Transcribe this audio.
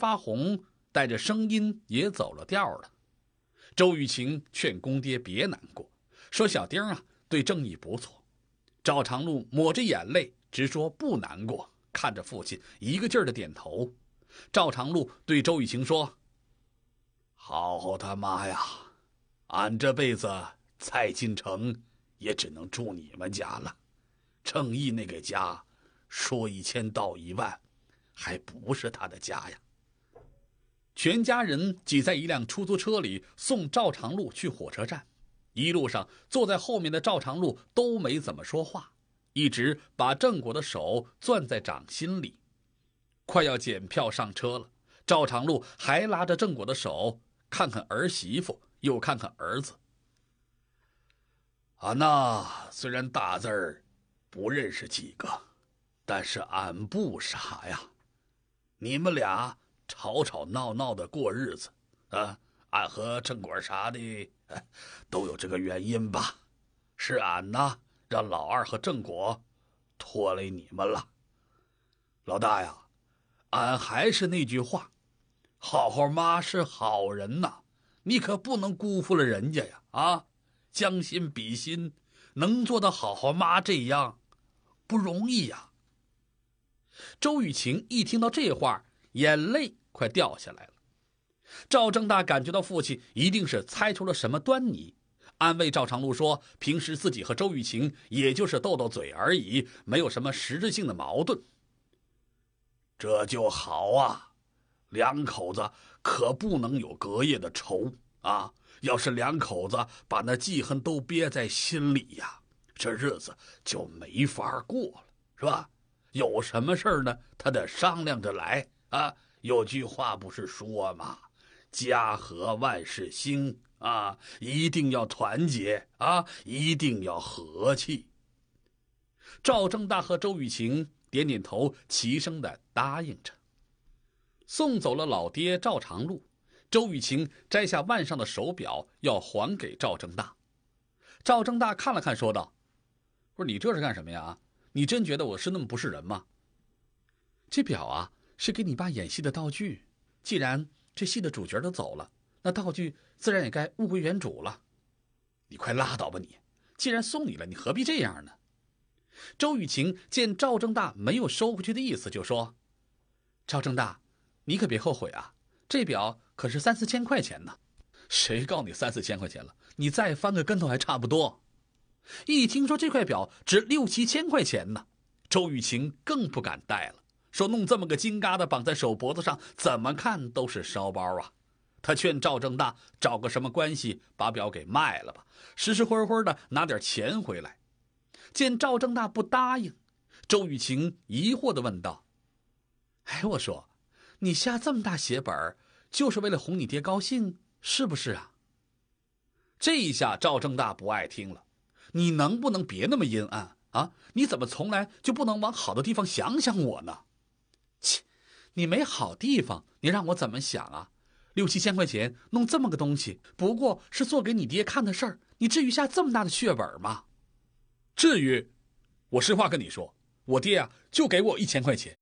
发红，带着声音也走了调了。周雨晴劝公爹别难过，说小丁啊对正义不错。赵长禄抹着眼泪直说不难过，看着父亲一个劲儿的点头。赵长禄对周雨晴说：好他妈呀，俺这辈子再进城也只能住你们家了。正义那个家说1000道10000，还不是他的家呀。全家人挤在一辆出租车里送赵长禄去火车站。一路上坐在后面的赵长禄都没怎么说话，一直把郑果的手攥在掌心里。快要检票上车了，赵长禄还拉着郑果的手，看看儿媳妇又看看儿子。俺呐虽然大字儿不认识几个，但是俺不傻呀。你们俩吵吵闹闹的过日子啊，俺和郑果啥的都有这个原因吧。是俺呐让老二和郑果拖累你们了。老大呀，俺还是那句话，好好妈是好人呐，你可不能辜负了人家呀！啊，将心比心，能做到好好妈这样不容易呀。周雨晴一听到这话，眼泪快掉下来了。赵正大感觉到父亲一定是猜出了什么端倪，安慰赵长禄说平时自己和周雨晴也就是斗斗嘴而已，没有什么实质性的矛盾。这就好啊，两口子可不能有隔夜的仇啊！要是两口子把那记恨都憋在心里呀，这日子就没法过了，是吧？有什么事呢，他得商量着来啊。有句话不是说吗？家和万事兴啊，一定要团结啊，一定要和气。赵正大和周雨晴点点头，齐声的答应着。送走了老爹赵长禄，周雨晴摘下腕上的手表要还给赵正大。赵正大看了看，说道：不是，你这是干什么呀？你真觉得我是那么不是人吗？这表啊是给你爸演戏的道具，既然这戏的主角都走了，那道具自然也该物归原主了。你快拉倒吧你，既然送你了，你何必这样呢？周雨晴见赵正大没有收回去的意思，就说：赵正大，你可别后悔啊，这表可是3、4千块钱呢。谁告你3、4千块钱了？你再翻个跟头还差不多。一听说这块表值6、7千块钱呢，周雨晴更不敢戴了，说弄这么个金疙瘩绑在手脖子上，怎么看都是烧包啊。他劝赵正大找个什么关系把表给卖了吧，实实惠惠的拿点钱回来。见赵正大不答应，周雨晴疑惑地问道：哎，我说你下这么大血本就是为了哄你爹高兴是不是啊？这一下赵正大不爱听了，你能不能别那么阴暗啊？你怎么从来就不能往好的地方想想我呢？切，你没好地方你让我怎么想啊？6、7千块钱弄这么个东西，不过是做给你爹看的事儿，你至于下这么大的血本吗？至于，我实话跟你说，我爹啊就给我1000块钱，